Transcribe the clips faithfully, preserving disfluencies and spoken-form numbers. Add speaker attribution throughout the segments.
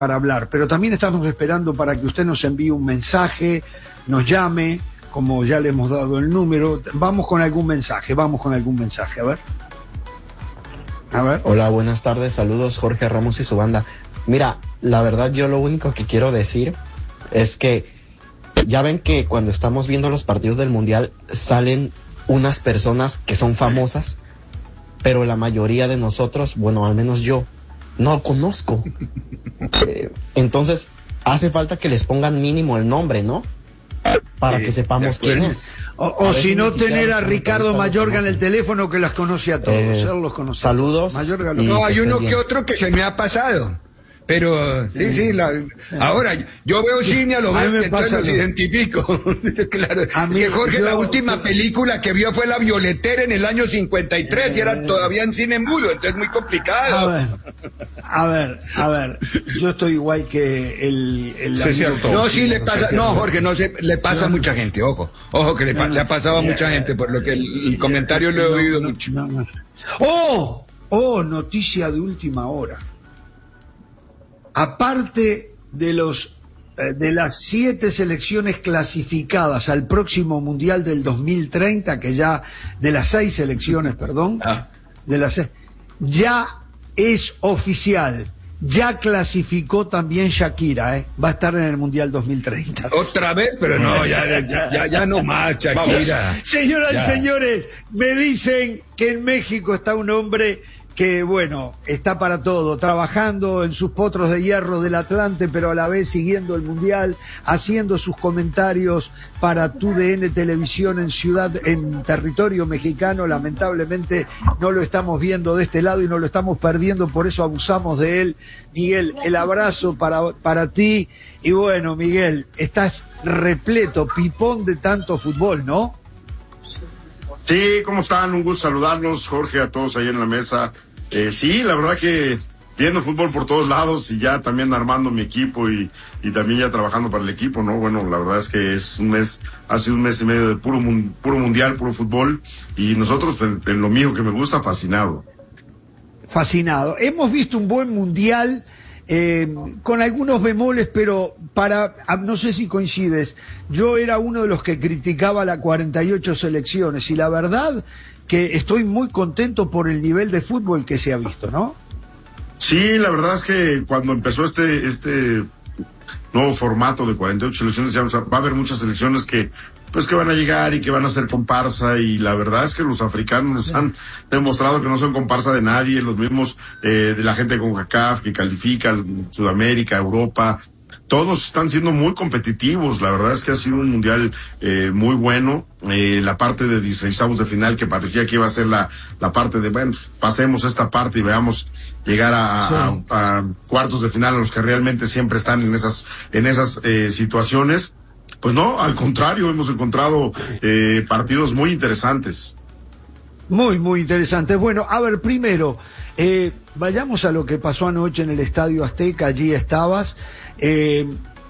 Speaker 1: para hablar, pero también estamos esperando para que usted nos envíe un mensaje, nos llame, como ya le hemos dado el número. Vamos con algún mensaje, vamos con algún mensaje, a ver. A ver.
Speaker 2: Hola, buenas tardes, saludos Jorge Ramos y su banda. Mira, la verdad yo lo único que quiero decir es que ya ven que cuando estamos viendo los partidos del Mundial salen unas personas que son famosas, pero la mayoría de nosotros, bueno, al menos yo, no conozco. Eh, entonces, hace falta que les pongan mínimo el nombre, ¿no? Para sí, que sepamos quién es.
Speaker 1: O, o si no, tener a Ricardo Mayorga en el teléfono, que las conoce a todos.
Speaker 2: Eh,
Speaker 1: Él los conoce.
Speaker 2: Saludos.
Speaker 3: Mayorga, no, hay uno que otro que se me ha pasado. Pero, sí, sí, la, ahora, yo veo cine a lo
Speaker 1: a
Speaker 3: bestia, entonces los identifico. Claro. A mí, que Jorge, yo, la última yo, película que vio fue La Violetera en el año cincuenta y tres, eh, y era todavía en cine mudo, entonces muy complicado.
Speaker 1: A ver, a ver, a ver, yo estoy igual que el... el
Speaker 3: sí, cierto. No, sí le pasa, no, Jorge, no, se, le pasa a mucha gente, ojo, ojo, que le, no, no, le ha pasado a mucha gente, por lo que el, el comentario lo he oído
Speaker 1: no,
Speaker 3: mucho.
Speaker 1: No, no. Oh, oh, noticia de última hora. Aparte de los eh, de las siete selecciones clasificadas al próximo Mundial del dos mil treinta, que ya, de las seis selecciones, perdón, ah. de las seis, ya es oficial, ya clasificó también Shakira, ¿eh? Va a estar en el Mundial dos mil treinta.
Speaker 3: Otra vez, pero no, ya, ya, ya, ya no más, Shakira.
Speaker 1: Señoras
Speaker 3: ya.
Speaker 1: y señores, me dicen que en México está un hombre que, bueno, está para todo, trabajando en sus potros de hierro del Atlante, pero a la vez siguiendo el Mundial, haciendo sus comentarios para T U D N Televisión en ciudad, en territorio mexicano. Lamentablemente no lo estamos viendo de este lado y no lo estamos perdiendo, por eso abusamos de él. Miguel, el abrazo para, para ti. Y bueno, Miguel, estás repleto, pipón de tanto fútbol, ¿no?
Speaker 4: Sí, ¿cómo están? Un gusto saludarlos, Jorge, a todos ahí en la mesa. Eh, sí, la verdad que viendo fútbol por todos lados y ya también armando mi equipo y, y también ya trabajando para el equipo, ¿no? Bueno, la verdad es que es un mes, hace un mes y medio de puro, puro mundial, puro fútbol, y nosotros, en, en lo mío que me gusta, fascinado.
Speaker 1: Fascinado. Hemos visto un buen mundial, Eh, con algunos bemoles, pero para, no sé si coincides, yo era uno de los que criticaba las cuarenta y ocho selecciones, y la verdad que estoy muy contento por el nivel de fútbol que se ha visto, ¿no?
Speaker 4: Sí, la verdad es que cuando empezó este este nuevo formato de cuarenta y ocho selecciones, ya va a haber muchas selecciones que pues que van a llegar y que van a ser comparsa, y la verdad es que los africanos nos han demostrado que no son comparsa de nadie, los mismos eh, de la gente de CONCACAF que califica, Sudamérica, Europa, todos están siendo muy competitivos. La verdad es que ha sido un mundial eh, muy bueno. Eh, la parte de dieciseisavos de final, que parecía que iba a ser la, la parte de, bueno, pasemos esta parte y veamos llegar a, sí. a, a cuartos de final, a los que realmente siempre están en esas, en esas eh, situaciones. Pues no, al contrario, hemos encontrado eh, partidos muy interesantes.
Speaker 1: Muy, muy interesantes. Bueno, a ver, primero, eh, vayamos a lo que pasó anoche en el Estadio Azteca, allí estabas. Eh,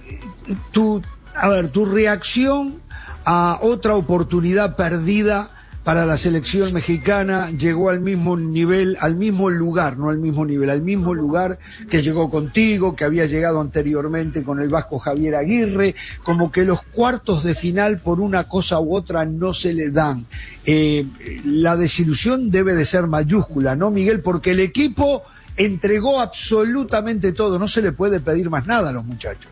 Speaker 1: tu, a ver, tu reacción a otra oportunidad perdida para la selección mexicana. Llegó al mismo nivel, al mismo lugar, no al mismo nivel, al mismo lugar que llegó contigo, que había llegado anteriormente con el vasco Javier Aguirre, como que los cuartos de final por una cosa u otra no se le dan. Eh, la desilusión debe de ser mayúscula, ¿no, Miguel? Porque el equipo entregó absolutamente todo, no se le puede pedir más nada a los muchachos.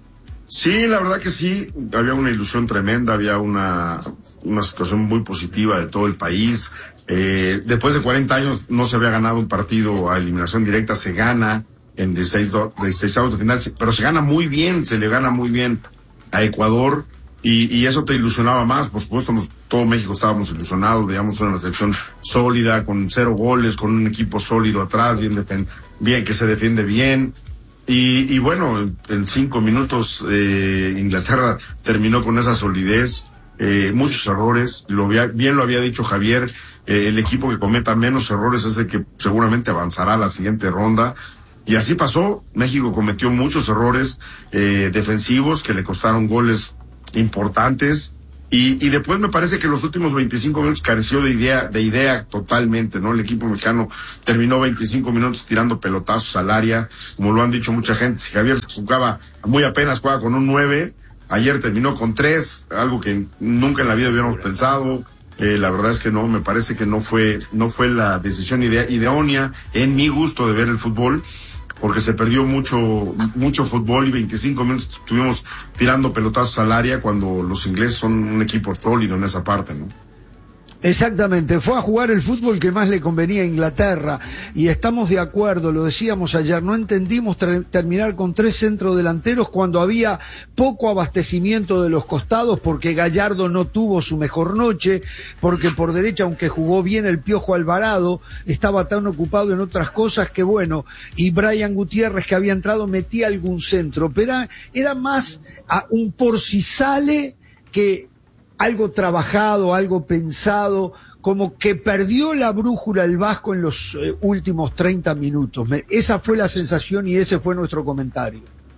Speaker 4: Sí, la verdad que sí, había una ilusión tremenda, había una, una situación muy positiva de todo el país. Eh, después de cuarenta años no se había ganado un partido a eliminación directa, se gana en dieciseisavos de final, pero se gana muy bien, se le gana muy bien a Ecuador, y, y eso te ilusionaba más. Por supuesto, nos, todo México estábamos ilusionados, veíamos una selección sólida, con cero goles, con un equipo sólido atrás, bien, defen- bien que se defiende bien. Y, y bueno, en, en cinco minutos eh, Inglaterra terminó con esa solidez, eh, muchos errores, lo había, bien lo había dicho Javier, eh, el equipo que cometa menos errores es el que seguramente avanzará a la siguiente ronda, y así pasó. México cometió muchos errores eh, defensivos que le costaron goles importantes, Y, y después me parece que los últimos veinticinco minutos careció de idea, de idea totalmente, ¿no? El equipo mexicano terminó veinticinco minutos tirando pelotazos al área, como lo han dicho mucha gente. Si Javier jugaba muy apenas, jugaba con un nueve, ayer terminó con tres, algo que nunca en la vida hubiéramos pensado. Eh, la verdad es que no, me parece que no fue, no fue la decisión idea, idónea en mi gusto de ver el fútbol, porque se perdió mucho, mucho fútbol y veinticinco minutos estuvimos tirando pelotazos al área cuando los ingleses son un equipo sólido en esa parte, ¿no?
Speaker 1: Exactamente, fue a jugar el fútbol que más le convenía a Inglaterra y estamos de acuerdo, lo decíamos ayer, no entendimos terminar con tres centrodelanteros cuando había poco abastecimiento de los costados porque Gallardo no tuvo su mejor noche, porque por derecha, aunque jugó bien el Piojo Alvarado, estaba tan ocupado en otras cosas que bueno, y Brian Gutiérrez que había entrado metía algún centro, pero era, era más a un por si sale que algo trabajado, algo pensado, como que perdió la brújula el Vasco en los eh, últimos treinta minutos. Me, esa fue la sensación y ese fue nuestro comentario.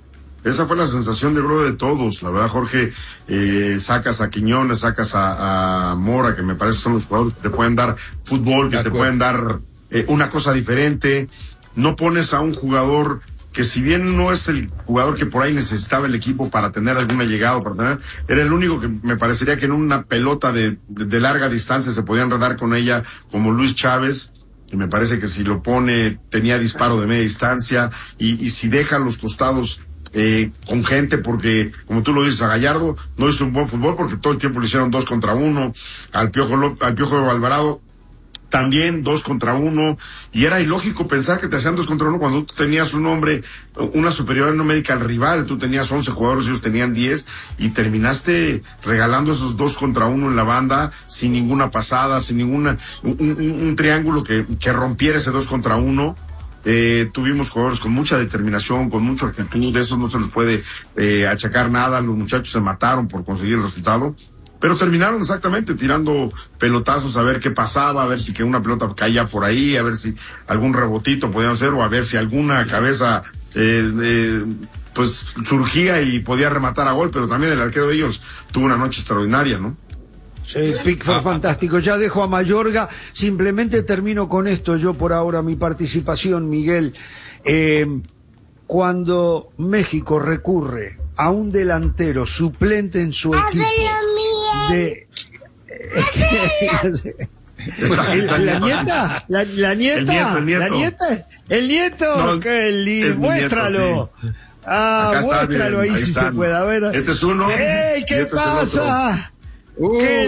Speaker 4: Esa fue la sensación de bro de todos, la verdad, Jorge. Eh, sacas a Quiñones, sacas a, a Mora, que me parece son los jugadores que te pueden dar fútbol, que te pueden dar eh, una cosa diferente. No pones a un jugador que si bien no es el jugador que por ahí necesitaba el equipo para tener alguna llegada, para tener, era el único que me parecería que en una pelota de, de, de larga distancia se podía enredar con ella, como Luis Chávez, y me parece que si lo pone, tenía disparo de media distancia, y, y si deja los costados eh, con gente, porque, como tú lo dices, a Gallardo no hizo un buen fútbol, porque todo el tiempo le hicieron dos contra uno, al Piojo, al Piojo Alvarado, también dos contra uno, y era ilógico pensar que te hacían dos contra uno cuando tú tenías un hombre, una superioridad numérica al rival, tú tenías once jugadores, ellos tenían diez, y terminaste regalando esos dos contra uno en la banda, sin ninguna pasada, sin ninguna, un, un, un triángulo que, que rompiera ese dos contra uno. Eh, tuvimos jugadores con mucha determinación, con mucha actitud, de eso no se les puede eh, achacar nada, los muchachos se mataron por conseguir el resultado. Pero terminaron exactamente tirando pelotazos a ver qué pasaba, a ver si que una pelota caía por ahí, a ver si algún rebotito podían hacer o a ver si alguna cabeza eh, eh, pues surgía y podía rematar a gol, pero también el arquero de ellos tuvo una noche extraordinaria, ¿no?
Speaker 1: Sí, Pickford fantástico. Ya dejo a Mayorga, simplemente termino con esto yo por ahora mi participación, Miguel. Eh, cuando México recurre a un delantero suplente en su equipo de la, la nieta, la, la nieta,
Speaker 4: el nieto, el nieto.
Speaker 1: la nieta, el nieto,
Speaker 4: no,
Speaker 1: qué lindo, muéstralo. Nieto, sí. Ah,
Speaker 4: acá
Speaker 1: muéstralo
Speaker 4: está,
Speaker 1: ahí, ahí si
Speaker 4: están.
Speaker 1: se puede, a ver.
Speaker 4: Este es uno.
Speaker 1: ¡Ey, qué
Speaker 4: este
Speaker 1: pasa! Uh, ¡Qué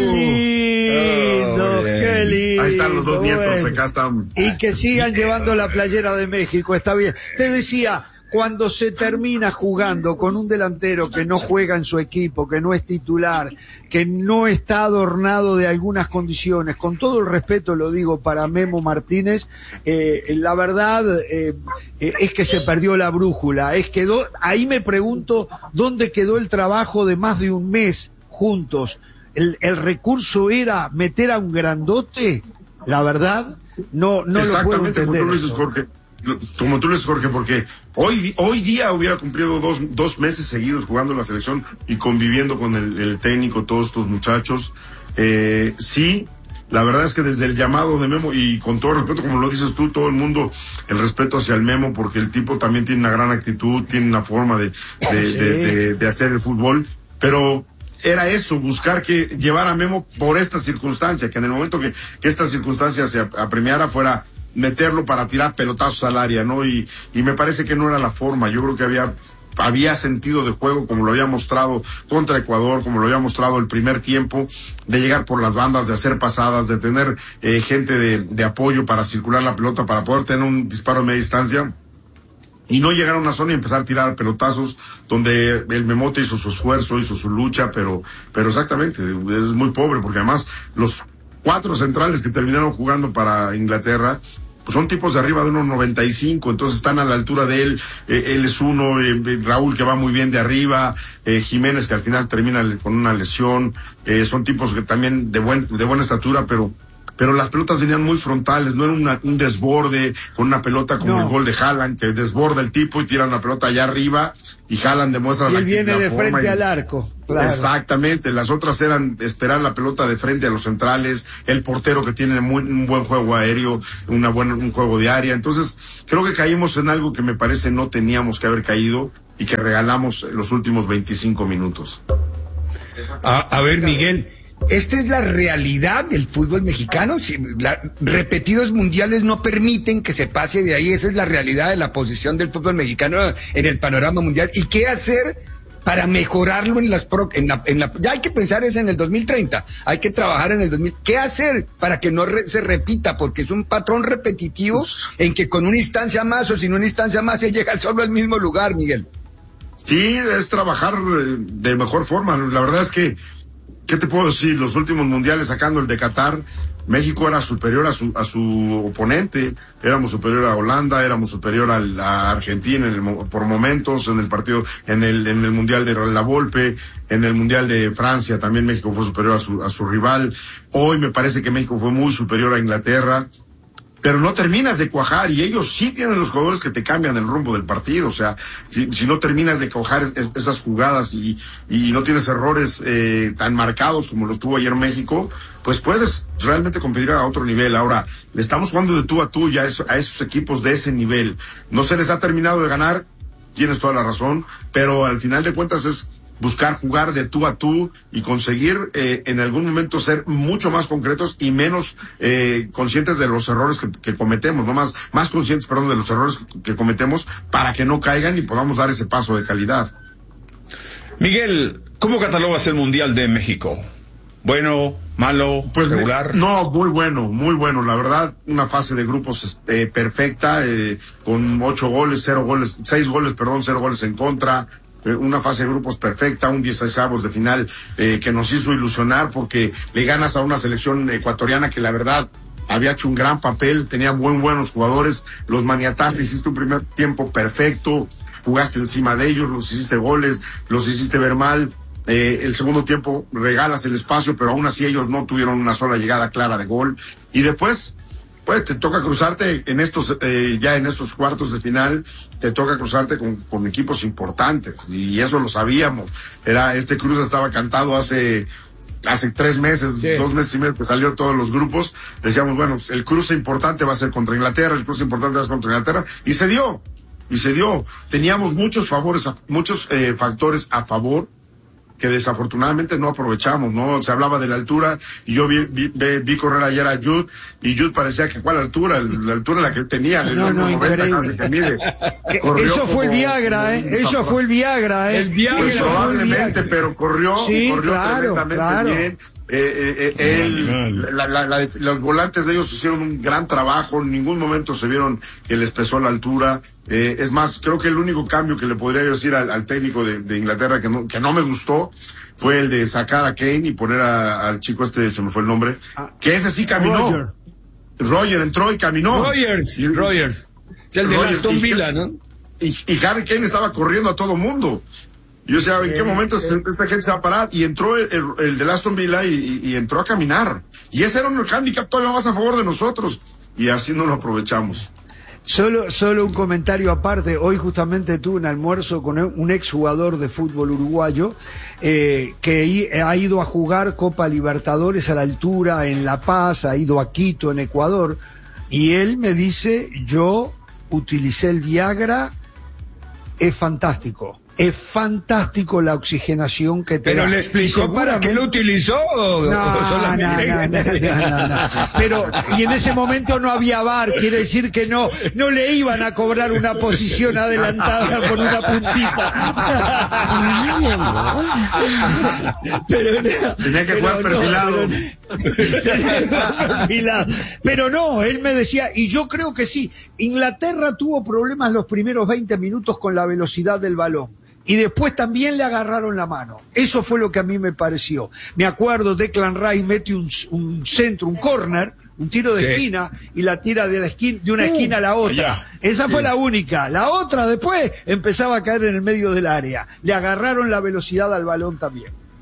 Speaker 1: lindo!
Speaker 4: Oh,
Speaker 1: ¡Qué lindo!
Speaker 4: Ahí están los dos nietos,
Speaker 1: bueno.
Speaker 4: acá están.
Speaker 1: Y que sigan llevando la playera de México, está bien. Te decía, cuando se termina jugando con un delantero que no juega en su equipo, que no es titular, que no está adornado de algunas condiciones, con todo el respeto lo digo para Memo Martínez, eh, la verdad eh, eh, es que se perdió la brújula, es que do, ahí me pregunto dónde quedó el trabajo de más de un mes juntos. El, el recurso era meter a un grandote, la verdad, no, no lo puedo entender.
Speaker 4: Como tú lo dices, Jorge, como tú lo dices, Jorge, porque hoy, hoy día hubiera cumplido dos, dos meses seguidos jugando en la selección y conviviendo con el, el técnico, todos estos muchachos. Eh, sí, la verdad es que desde el llamado de Memo, y con todo respeto, como lo dices tú, todo el mundo, el respeto hacia el Memo, porque el tipo también tiene una gran actitud, tiene una forma de, de, sí. de, de, de hacer el fútbol, pero era eso, buscar que llevar a Memo por esta circunstancia, que en el momento que, que esta circunstancia se apremiara fuera meterlo para tirar pelotazos al área, ¿no? Y, y me parece que no era la forma. Yo creo que había, había sentido de juego, como lo había mostrado contra Ecuador, como lo había mostrado el primer tiempo, de llegar por las bandas, de hacer pasadas, de tener eh, gente de, de apoyo para circular la pelota, para poder tener un disparo a media distancia. Y no llegar a una zona y empezar a tirar pelotazos donde el Memote hizo su esfuerzo, hizo su lucha, pero, pero exactamente, es muy pobre, porque además los cuatro centrales que terminaron jugando para Inglaterra, pues son tipos de arriba de uno noventa y cinco, entonces están a la altura de él, eh, él es uno, eh, Raúl que va muy bien de arriba, eh, Jiménez que al final termina con una lesión, eh, son tipos que también de buen, de buena estatura, pero pero las pelotas venían muy frontales, no era una, un desborde con una pelota como no. el gol de Haaland, que desborda el tipo y tira una pelota allá arriba, y Haaland demuestra
Speaker 1: y
Speaker 4: la
Speaker 1: él viene
Speaker 4: la
Speaker 1: de frente
Speaker 4: y,
Speaker 1: al arco. Claro.
Speaker 4: Exactamente, las otras eran esperar la pelota de frente a los centrales, el portero que tiene muy, un buen juego aéreo, una buena, un juego de área. Entonces, creo que caímos en algo que me parece no teníamos que haber caído y que regalamos los últimos veinticinco minutos.
Speaker 3: A, a ver, Miguel, ¿esta es la realidad del fútbol mexicano? Si la, repetidos mundiales no permiten que se pase de ahí. Esa es la realidad de la posición del fútbol mexicano en el panorama mundial. ¿Y qué hacer para mejorarlo en las pro, en la, en la, ya hay que pensar eso en el dos mil treinta, hay que trabajar en el dos mil, ¿qué hacer para que no re, se repita? Porque es un patrón repetitivo en que con una instancia más o sin una instancia más se llega solo al mismo lugar, Miguel.
Speaker 4: Sí, es trabajar de mejor forma. La verdad es que, ¿qué te puedo decir? Los últimos mundiales, sacando el de Qatar, México era superior a su a su oponente, éramos superior a Holanda, éramos superior a, a Argentina en el, por momentos, en el partido, en el en el mundial de la Volpe, en el mundial de Francia también México fue superior a su a su rival. Hoy me parece que México fue muy superior a Inglaterra, pero no terminas de cuajar, y ellos sí tienen los jugadores que te cambian el rumbo del partido. O sea, si, si no terminas de cuajar es, es, esas jugadas y, y no tienes errores eh, tan marcados como los tuvo ayer México, pues puedes realmente competir a otro nivel. Ahora, le estamos jugando de tú a tú ya a, eso, a esos equipos de ese nivel. No se les ha terminado de ganar, tienes toda la razón, pero al final de cuentas es buscar jugar de tú a tú y conseguir eh, en algún momento ser mucho más concretos y menos eh, conscientes de los errores que, que cometemos, no más, más conscientes, perdón, de los errores que, que cometemos para que no caigan y podamos dar ese paso de calidad.
Speaker 5: Miguel, ¿cómo catalogas el Mundial de México? ¿Bueno, malo,
Speaker 4: pues
Speaker 5: regular?
Speaker 4: Me, no, muy bueno, muy bueno. La verdad, una fase de grupos eh, perfecta, eh, con ocho goles, cero goles, seis goles, perdón, cero goles en contra. Una fase de grupos perfecta, un dieciseisavos de final eh, que nos hizo ilusionar porque le ganas a una selección ecuatoriana que la verdad había hecho un gran papel, tenía buen buenos jugadores, los maniataste, hiciste un primer tiempo perfecto, jugaste encima de ellos, los hiciste goles, los hiciste ver mal. Eh, el segundo tiempo regalas el espacio, pero aún así ellos no tuvieron una sola llegada clara de gol. Y después, pues te toca cruzarte en estos, eh, ya en estos cuartos de final, te toca cruzarte con, con equipos importantes, y eso lo sabíamos. Era, este cruce estaba cantado hace, hace tres meses, sí. dos meses y medio que salió todos los grupos. Decíamos, bueno, el cruce importante va a ser contra Inglaterra, el cruce importante va a ser contra Inglaterra, y se dio, y se dio. Teníamos muchos favores, muchos eh, factores a favor, que desafortunadamente no aprovechamos, ¿no? Se hablaba de la altura, y yo vi, vi, vi correr ayer a Jude, y Jude parecía que cuál altura, la altura la que tenía,
Speaker 1: no, no, noventa casi que mide. Eso fue el Viagra, ¿eh? Eso fue el Viagra, ¿eh?
Speaker 3: El Viagra.
Speaker 4: Pues probablemente, pero corrió,
Speaker 1: sí,
Speaker 4: corrió
Speaker 1: claro,
Speaker 4: tremendamente
Speaker 1: claro.
Speaker 4: bien. Eh, eh, eh, él, la, la, la, los volantes de ellos hicieron un gran trabajo, en ningún momento se vieron que les pesó la altura. Eh, es más, creo que el único cambio que le podría decir al, al técnico de, de Inglaterra que no, que no me gustó fue el de sacar a Kane y poner a, al chico este, se me fue el nombre, que ese sí caminó. Roger, Roger entró y caminó.
Speaker 3: Rogers, y, Rogers. Es el de Aston Villa, ¿no?
Speaker 4: Y, y Harry Kane estaba corriendo a todo mundo. Yo decía, ¿en qué momento esta, esta gente se va a parar? Y entró el, el, el de Aston Villa y, y, y entró a caminar. Y ese era un hándicap todavía más a favor de nosotros. Y así no lo aprovechamos.
Speaker 1: Solo, solo un comentario aparte. Hoy justamente tuve un almuerzo con un exjugador de fútbol uruguayo eh, que ha ido a jugar Copa Libertadores a la altura en La Paz, ha ido a Quito, en Ecuador. Y él me dice, yo utilicé el Viagra, es fantástico. Es fantástico la oxigenación que te da.
Speaker 3: ¿Pero le explicó para qué lo utilizó? O,
Speaker 1: no,
Speaker 3: o solamente...
Speaker 1: no, no, no, no, no. Pero, y en ese momento no había V A R, quiere decir que no, no le iban a cobrar una posición adelantada por una puntita. Pero no,
Speaker 4: tenía que jugar perfilado.
Speaker 1: No, pero no, él me decía, y yo creo que sí, Inglaterra tuvo problemas los primeros veinte minutos con la velocidad del balón. Y después también le agarraron la mano. Eso fue lo que a mí me pareció. Me acuerdo, Declan Rice mete un, un centro, un córner, un tiro de sí. esquina, y la tira de la esquina, de una uh, esquina a la otra. Ya. Esa fue sí. la única. La otra después empezaba a caer en el medio del área. Le agarraron la velocidad al balón también.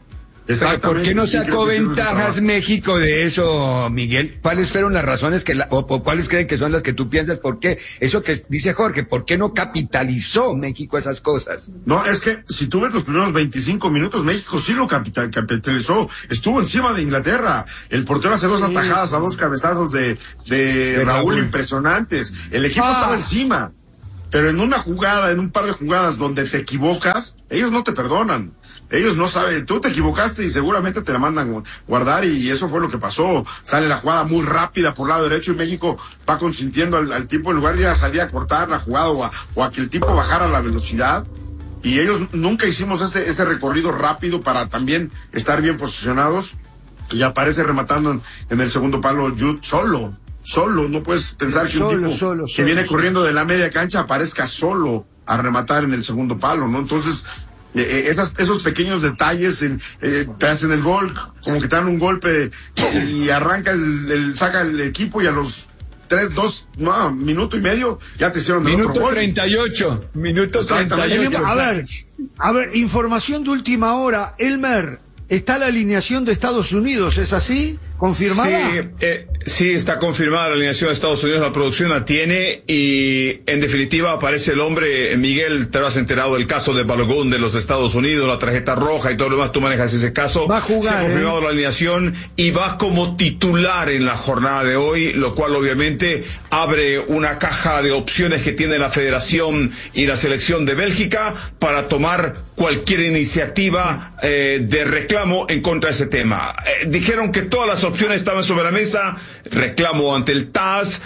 Speaker 3: ¿Por qué no sacó ventajas México de eso, Miguel? ¿Cuáles fueron las razones que la, o, o cuáles creen que son las que tú piensas? ¿Por qué? Eso que dice Jorge, ¿por qué no capitalizó México esas cosas?
Speaker 4: No, es que si tú ves los primeros veinticinco minutos, México sí lo capital, capitalizó. Estuvo encima de Inglaterra. El portero hace dos sí. atajadas a dos cabezazos de, de, de Raúl, Raúl impresionantes. El equipo ah. estaba encima. Pero en una jugada, en un par de jugadas donde te equivocas, ellos no te perdonan. Ellos no saben, tú te equivocaste y seguramente te la mandan guardar y eso fue lo que pasó. Sale la jugada muy rápida por lado derecho y México va consintiendo al, al tipo en lugar de salir a cortar la jugada o a, o a que el tipo bajara la velocidad. Y ellos nunca hicimos ese, ese recorrido rápido para también estar bien posicionados. Y aparece rematando en, en el segundo palo Jude solo, solo. No puedes pensar que solo, un tipo solo, que solo, viene solo. corriendo de la media cancha aparezca solo a rematar en el segundo palo, ¿no? Entonces... Eh, esas, esos pequeños detalles en, eh, te hacen el gol, como que te dan un golpe y arranca el, el saca el equipo y a los tres, dos, no, minuto y medio ya te hicieron el
Speaker 3: minuto
Speaker 4: otro gol.
Speaker 3: treinta y ocho, minuto treinta y ocho.
Speaker 1: A ver, a ver, información de última hora, Elmer, está la alineación de Estados Unidos, ¿es así? ¿Confirmada?
Speaker 5: Sí, eh, sí, está confirmada la alineación de Estados Unidos, la producción la tiene y en definitiva aparece el hombre. Miguel, te has enterado del caso de Balogun de los Estados Unidos, la tarjeta roja y todo lo demás, tú manejas ese caso.
Speaker 1: Va a jugar,
Speaker 5: se ha confirmado
Speaker 1: ¿eh?
Speaker 5: la alineación y va como titular en la jornada de hoy, lo cual obviamente abre una caja de opciones que tiene la Federación y la Selección de Bélgica para tomar cualquier iniciativa eh, de reclamo en contra de ese tema. Eh, dijeron que todas las opciones estaban sobre la mesa, reclamo ante el T A S,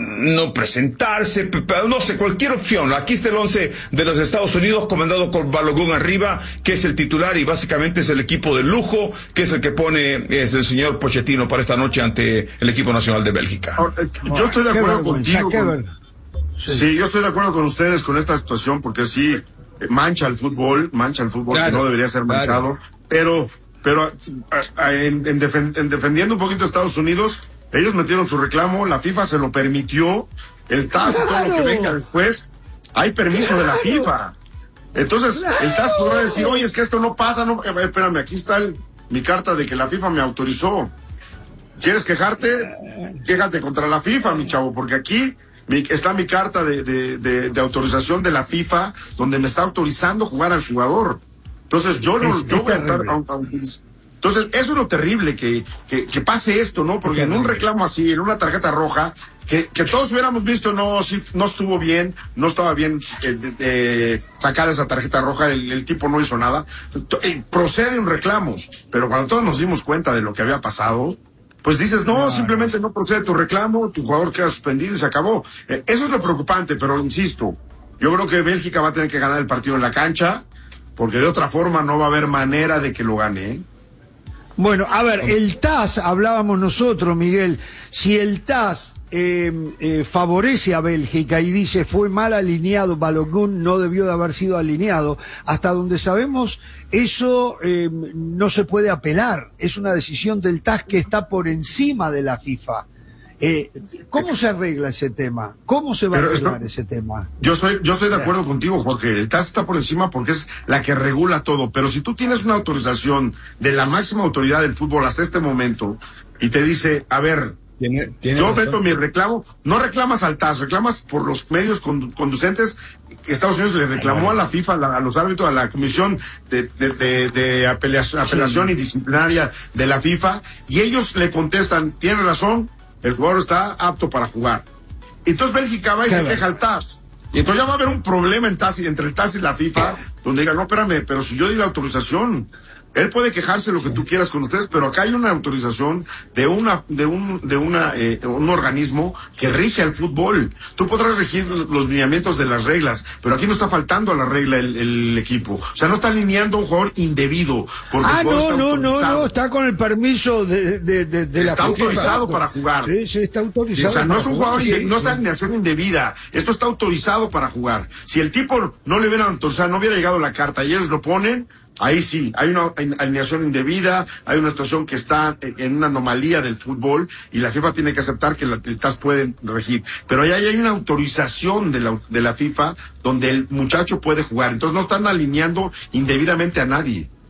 Speaker 5: no presentarse, no sé, cualquier opción. Aquí está el once de los Estados Unidos, comandado por Balogun arriba, que es el titular y básicamente es el equipo de lujo, que es el que pone, es el señor Pochettino para esta noche ante el equipo nacional de Bélgica.
Speaker 4: Yo estoy de acuerdo contigo. Con, sí. sí, yo estoy de acuerdo con ustedes con esta situación porque sí mancha el fútbol, mancha el fútbol claro, que no debería ser manchado, claro. pero pero en, en, defen, en defendiendo un poquito a Estados Unidos, ellos metieron su reclamo, la FIFA se lo permitió, el T A S y claro. todo lo que venga después, hay permiso claro. de la FIFA. Entonces, claro. el T A S podrá decir, oye, es que esto no pasa, no, eh, espérame, aquí está el, mi carta de que la FIFA me autorizó. ¿Quieres quejarte? Quéjate contra la FIFA, mi chavo, porque aquí mi, está mi carta de, de, de, de autorización de la FIFA, donde me está autorizando jugar al jugador. Entonces yo no, yo voy a estar a, a, entonces eso es lo terrible que, que, que pase esto, ¿no? Porque en un reclamo así, en una tarjeta roja, que, que todos hubiéramos visto, no, sí, no estuvo bien, no estaba bien eh, de, de sacar esa tarjeta roja, el, el tipo no hizo nada, eh, procede un reclamo, pero cuando todos nos dimos cuenta de lo que había pasado, pues dices, no, no simplemente no procede tu reclamo, tu jugador queda suspendido y se acabó. Eh, eso es lo preocupante, pero insisto, yo creo que Bélgica va a tener que ganar el partido en la cancha, porque de otra forma no va a haber manera de que lo gane, ¿eh?
Speaker 1: Bueno, a ver, el T A S, hablábamos nosotros, Miguel, si el T A S eh, eh, favorece a Bélgica y dice fue mal alineado, Balogun no debió de haber sido alineado, hasta donde sabemos eso eh, no se puede apelar, es una decisión del T A S que está por encima de la FIFA. Eh, ¿Cómo se arregla ese tema? ¿Cómo se va Pero a arreglar esto, ese tema?
Speaker 4: Yo estoy, yo estoy de acuerdo contigo, Jorge. El T A S está por encima porque es la que regula todo. Pero si tú tienes una autorización de la máxima autoridad del fútbol hasta este momento y te dice, a ver, ¿Tiene, tiene yo meto mi reclamo, no reclamas al T A S, reclamas por los medios conducentes. Estados Unidos le reclamó a la FIFA, a, la, a los árbitros, a la Comisión de, de, de, de apelación, apelación y disciplinaria de la FIFA, y ellos le contestan, tiene razón, el jugador está apto para jugar. Entonces Bélgica va y se queja al T A S. Y entonces ya va a haber un problema en T A S, entre el T A S y la FIFA, donde diga, no, espérame, pero si yo di la autorización, él puede quejarse lo que tú quieras con ustedes, pero acá hay una autorización de una, de un, de una, eh, un organismo que rige al fútbol. Tú podrás regir los lineamientos de las reglas, pero aquí no está faltando a la regla el, el equipo. O sea, no está alineando a un jugador indebido. Porque
Speaker 1: ah,
Speaker 4: el
Speaker 1: no,
Speaker 4: está
Speaker 1: no, no, no, está con el permiso de, de, de, de
Speaker 4: está
Speaker 1: la
Speaker 4: autorizado para jugar.
Speaker 1: Sí, sí, está autorizado.
Speaker 4: O sea, no es un jugador,
Speaker 1: sí,
Speaker 4: no es
Speaker 1: sí.
Speaker 4: alineación indebida. Esto está autorizado para jugar. Si el tipo no le hubiera autorizado, no hubiera llegado la carta y ellos lo ponen, ahí sí, hay una alineación indebida, hay una situación que está en una anomalía del fútbol y la FIFA tiene que aceptar que la, el T A S puede regir. Pero ahí hay una autorización de la, de la FIFA donde el muchacho puede jugar. Entonces no están alineando indebidamente a nadie.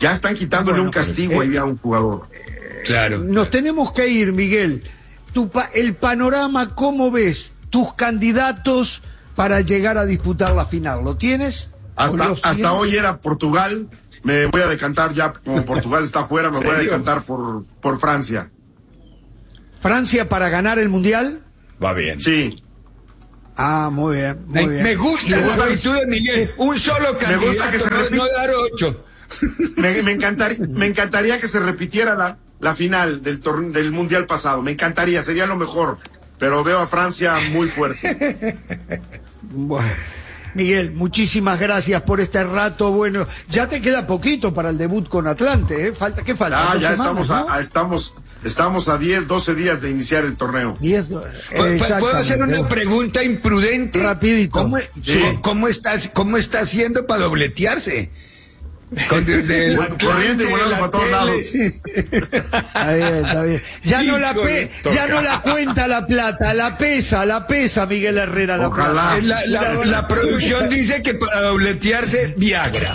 Speaker 4: Ya están quitándole
Speaker 1: bueno,
Speaker 4: un castigo
Speaker 1: eh,
Speaker 4: ahí a un jugador.
Speaker 3: Claro.
Speaker 1: Nos tenemos que ir, Miguel. Tu pa el panorama, ¿cómo ves tus candidatos para llegar a disputar la final? ¿Lo tienes?
Speaker 4: Hasta, hasta hoy era Portugal. Me voy a decantar ya, como Portugal está afuera, me voy a decantar por, por Francia.
Speaker 1: ¿Francia para ganar el Mundial?
Speaker 5: Va bien.
Speaker 4: Sí.
Speaker 1: Ah, muy bien, muy
Speaker 3: Me,
Speaker 1: bien.
Speaker 3: me gusta la actitud de Miguel. Un solo candidato,
Speaker 4: gusta que se
Speaker 3: no,
Speaker 4: repita.
Speaker 3: no dar ocho.
Speaker 4: Me, me, encantaría, me encantaría que se repitiera la, la final del, torne- del Mundial pasado. Me encantaría, sería lo mejor. Pero veo a Francia muy fuerte.
Speaker 1: Bueno. Miguel, muchísimas gracias por este rato. Bueno, ya te queda poquito para el debut con Atlante, ¿eh? Falta, ¿qué falta?
Speaker 4: Ah,
Speaker 1: ¿Dos
Speaker 4: ya
Speaker 1: semanas,
Speaker 4: estamos,
Speaker 1: no?
Speaker 4: a, a- estamos, estamos a diez, doce días de iniciar el torneo.
Speaker 1: Diez, do-
Speaker 3: ¿Puedo
Speaker 1: exactamente.
Speaker 3: hacer una pregunta imprudente?
Speaker 1: Rapidito.
Speaker 3: ¿Cómo,
Speaker 4: Sí.
Speaker 3: cómo- cómo estás, ¿Cómo está haciendo para dobletearse? Con, de- del
Speaker 4: Corriendo y
Speaker 3: Atlante,
Speaker 4: volando
Speaker 3: la
Speaker 4: para todos
Speaker 3: tele.
Speaker 4: lados.
Speaker 1: Está bien, está bien. Ya no la
Speaker 3: Híjole,
Speaker 1: pe
Speaker 5: toca.
Speaker 1: ya no la cuenta la plata, la pesa, la pesa Miguel Herrera la
Speaker 4: Ojalá.
Speaker 3: Eh, La, la- la producción dice que para dobletearse, Viagra.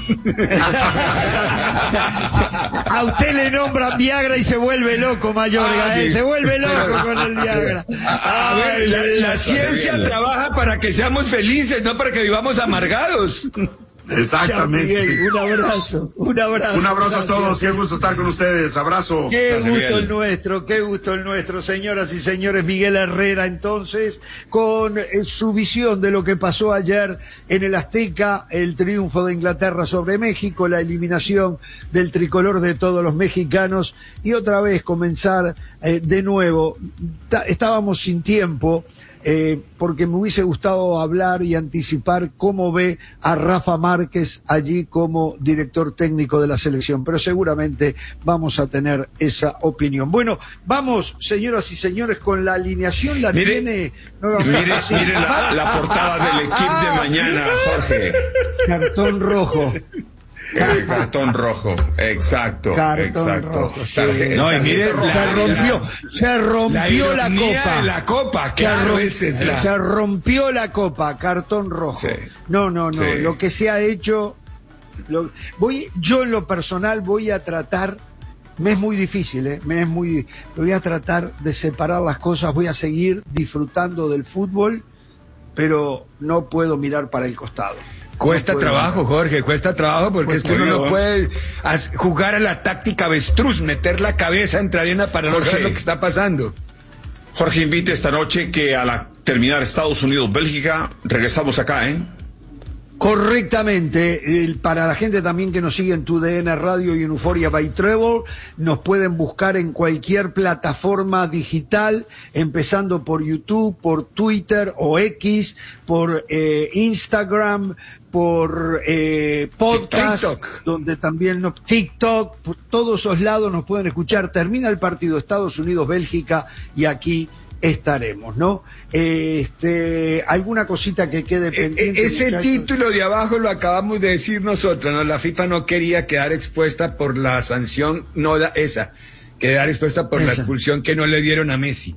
Speaker 1: plata. A usted le nombran Viagra y se vuelve loco, Mayorga,
Speaker 3: Ah,
Speaker 1: ¿eh?
Speaker 3: sí.
Speaker 1: Se vuelve loco con el Viagra.
Speaker 3: A ver, la, la
Speaker 1: Ay,
Speaker 3: ciencia
Speaker 5: bien.
Speaker 3: trabaja para que seamos felices, no para que vivamos amargados.
Speaker 1: Chao,
Speaker 4: Exactamente.
Speaker 1: Miguel, un abrazo, un abrazo.
Speaker 4: Un abrazo a
Speaker 1: gracias.
Speaker 4: todos, qué gusto estar con ustedes. Abrazo.
Speaker 1: Qué
Speaker 5: Gracias,
Speaker 1: gusto
Speaker 5: Miguel.
Speaker 1: el nuestro, qué gusto el nuestro, señoras y señores. Miguel Herrera, entonces, con eh, su visión de lo que pasó ayer en el Azteca, el triunfo de Inglaterra sobre México, la eliminación del tricolor de todos los mexicanos, y otra vez comenzar eh, de nuevo. Ta- estábamos sin tiempo. Eh, porque me hubiese gustado hablar y anticipar cómo ve a Rafa Márquez allí como director técnico de la selección, pero seguramente vamos a tener esa opinión. Bueno, vamos, señoras y señores, con la alineación, la
Speaker 5: Mire,
Speaker 1: tiene nuevamente.
Speaker 5: Mire,
Speaker 1: Sí.
Speaker 5: mire la, la portada del equipo de mañana, Jorge.
Speaker 1: Cartón rojo.
Speaker 5: El cartón rojo, exacto,
Speaker 1: Cartón
Speaker 5: exacto.
Speaker 1: rojo, sí.
Speaker 5: Tarje-
Speaker 3: No, y mire,
Speaker 5: tarjeta
Speaker 1: Se
Speaker 5: roja.
Speaker 1: rompió, se rompió la,
Speaker 3: ironía
Speaker 1: copa.
Speaker 3: de la copa,
Speaker 1: Se
Speaker 3: claro,
Speaker 1: romp-
Speaker 3: esa es la...
Speaker 1: Se rompió la copa, cartón rojo.
Speaker 5: Sí.
Speaker 1: No, no, no.
Speaker 5: Sí.
Speaker 1: Lo que se ha hecho, lo- voy, yo en lo personal voy a tratar, me es muy difícil, ¿eh? me es muy, voy a tratar de separar las cosas. Voy a seguir disfrutando del fútbol, pero no puedo mirar para el costado.
Speaker 3: Cuesta
Speaker 1: No puedo
Speaker 3: trabajo, Jorge, cuesta trabajo porque
Speaker 1: Cuesta
Speaker 3: es que uno no
Speaker 5: trabajo.
Speaker 3: puede as- jugar a la táctica avestruz, meter la cabeza entre arena para no
Speaker 5: Jorge.
Speaker 3: saber lo que está pasando.
Speaker 5: Jorge invite esta noche que a la terminar Estados Unidos-Bélgica, regresamos acá, ¿eh?
Speaker 1: Correctamente, el- para la gente también que nos sigue en Tu D N Radio y en Euphoria by Treble, nos pueden buscar en cualquier plataforma digital, empezando por YouTube, por Twitter o X, por eh, Instagram, por eh, podcast,
Speaker 3: TikTok.
Speaker 1: donde también nos, TikTok, por todos esos lados nos pueden escuchar. Termina el partido Estados Unidos-Bélgica y aquí estaremos, ¿no? Este, alguna cosita que quede
Speaker 3: E-
Speaker 1: pendiente.
Speaker 3: e- ese
Speaker 1: muchachos?
Speaker 3: título de abajo lo acabamos de decir nosotros, ¿no? La FIFA no quería quedar expuesta por la sanción, no la, esa, quedar expuesta por la
Speaker 1: Esa.
Speaker 3: expulsión que no le dieron a Messi.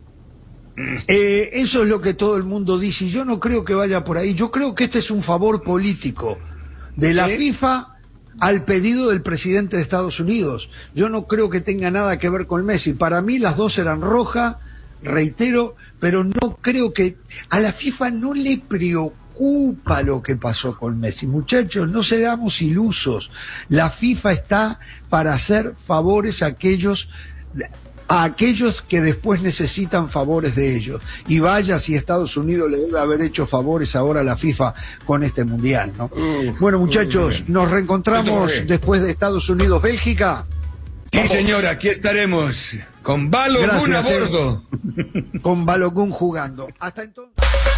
Speaker 1: Eh, eso es lo que todo el mundo dice y yo no creo que vaya por ahí. Yo creo que este es un favor político de la
Speaker 3: ¿Sí?
Speaker 1: FIFA al pedido del presidente de Estados Unidos. Yo no creo que tenga nada que ver con Messi. Para mí las dos eran rojas, reitero, pero no creo que a la FIFA no le preocupa lo que pasó con Messi. Muchachos, no seamos ilusos. La FIFA está para hacer favores a aquellos a aquellos que después necesitan favores de ellos. Y vaya si Estados Unidos le debe haber hecho favores ahora a la FIFA con este mundial, ¿no? Bueno, muchachos, nos reencontramos
Speaker 5: Eso,
Speaker 1: después de Estados Unidos, Bélgica.
Speaker 3: Sí, señora, aquí estaremos con Balo
Speaker 1: Gracias,
Speaker 3: Gun a
Speaker 1: eh.
Speaker 3: bordo.
Speaker 1: Con Balogun jugando. Hasta entonces.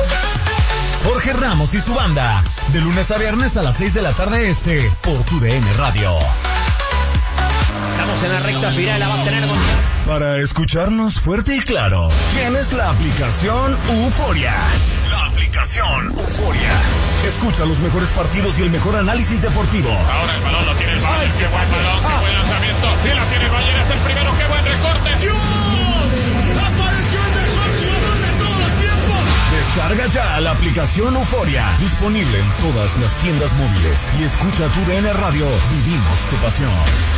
Speaker 6: Jorge Ramos y su banda, de lunes a viernes a las seis de la tarde este, por Tu D N Radio.
Speaker 7: Estamos en la recta final, la va a tener con...
Speaker 6: Para escucharnos fuerte y claro, tienes la aplicación Euphoria. La aplicación Euphoria. Escucha los mejores partidos y el mejor análisis deportivo.
Speaker 8: Ahora el balón lo tiene el Bayern. Qué buen balón, qué buen lanzamiento. Y la tiene el Bayern, es el primero. Qué buen recorte. ¡Dios! ¡Apareció el mejor jugador de todos los tiempos!
Speaker 6: Descarga ya la aplicación Euforia. Disponible en todas las tiendas móviles. Y escucha tu D N Radio. Vivimos tu pasión.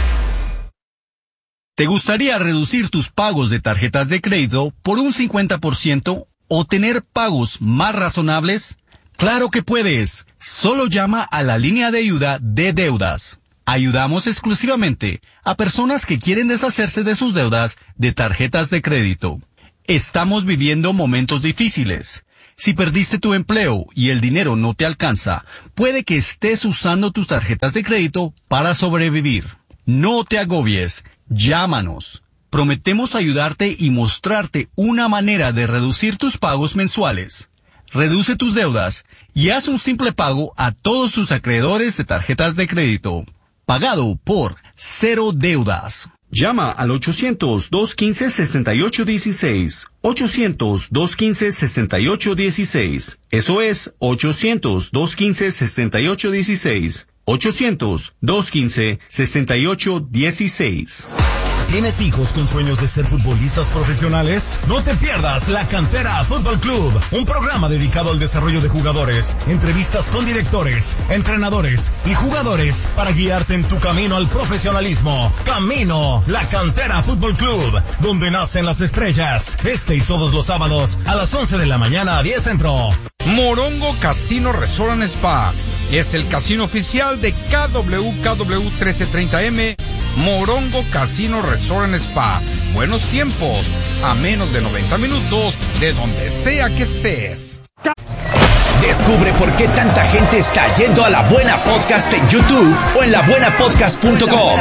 Speaker 9: ¿Te gustaría reducir tus pagos de tarjetas de crédito por un cincuenta por ciento o tener pagos más razonables? ¡Claro que puedes! Solo llama a la línea de ayuda de deudas. Ayudamos exclusivamente a personas que quieren deshacerse de sus deudas de tarjetas de crédito. Estamos viviendo momentos difíciles. Si perdiste tu empleo y el dinero no te alcanza, puede que estés usando tus tarjetas de crédito para sobrevivir. No te agobies. Llámanos. Prometemos ayudarte y mostrarte una manera de reducir tus pagos mensuales. Reduce tus deudas y haz un simple pago a todos tus acreedores de tarjetas de crédito. Pagado por Cero Deudas. Llama al ochocientos, dos quince, sesenta y ocho dieciséis. ochocientos, dos quince, sesenta y ocho dieciséis. Eso es ochocientos, dos quince, sesenta y ocho dieciséis. ochocientos, dos quince, sesenta y ocho dieciséis.
Speaker 6: ¿Tienes hijos con sueños de ser futbolistas profesionales? No te pierdas La Cantera Fútbol Club, un programa dedicado al desarrollo de jugadores, entrevistas con directores, entrenadores y jugadores para guiarte en tu camino al profesionalismo. Camino La Cantera Fútbol Club, donde nacen las estrellas. Este y todos los sábados a las once de la mañana a diez centro.
Speaker 10: Morongo Casino Resort and Spa es el casino oficial de K W K W trece treinta M. Morongo Casino Resort and Spa. Buenos tiempos, a menos de noventa minutos de donde sea que estés.
Speaker 11: Descubre por qué tanta gente está yendo a La Buena Podcast en YouTube o en la buena podcast punto com.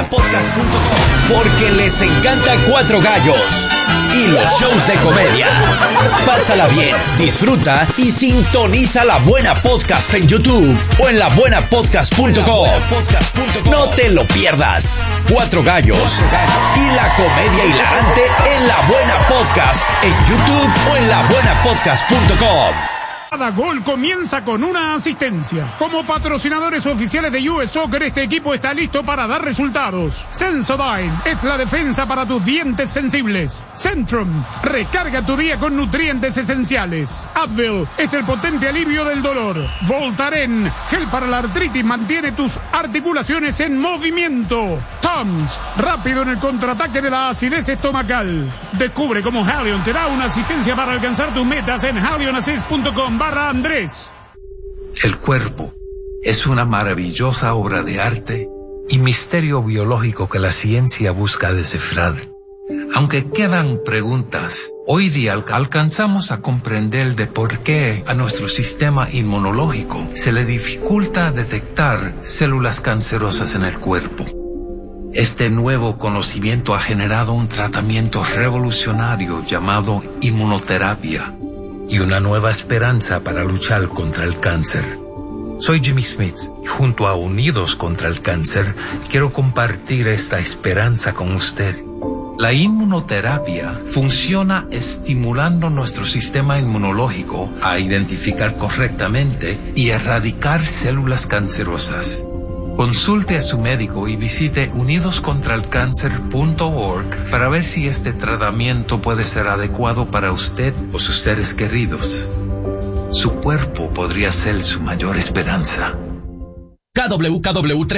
Speaker 11: Porque les encanta Cuatro Gallos y los shows de comedia. Pásala bien, disfruta y sintoniza La Buena Podcast en YouTube o en la buena podcast punto com. No te lo pierdas. Cuatro Gallos y la comedia hilarante en La Buena Podcast en YouTube o en la buena podcast punto com.
Speaker 12: Cada gol comienza con una asistencia. Como patrocinadores oficiales de U S Soccer, este equipo está listo para dar resultados. Sensodyne es la defensa para tus dientes sensibles. Centrum, recarga tu día con nutrientes esenciales. Advil es el potente alivio del dolor. Voltaren, gel para la artritis, mantiene tus articulaciones en movimiento. Tums, rápido en el contraataque de la acidez estomacal. Descubre cómo Halion te da una asistencia para alcanzar tus metas en halion assist punto com barra Andrés.
Speaker 13: El cuerpo es una maravillosa obra de arte y misterio biológico que la ciencia busca descifrar. Aunque quedan preguntas, hoy día alcanzamos a comprender de por qué a nuestro sistema inmunológico se le dificulta detectar células cancerosas en el cuerpo. Este nuevo conocimiento ha generado un tratamiento revolucionario llamado inmunoterapia y una nueva esperanza para luchar contra el cáncer. Soy Jimmy Smith y junto a Unidos contra el Cáncer quiero compartir esta esperanza con usted. La inmunoterapia funciona estimulando nuestro sistema inmunológico a identificar correctamente y erradicar células cancerosas. Consulte a su médico y visite unidos contra el cáncer punto org para ver si este tratamiento puede ser adecuado para usted o sus seres queridos. Su cuerpo podría ser su mayor esperanza.
Speaker 11: K W K W trece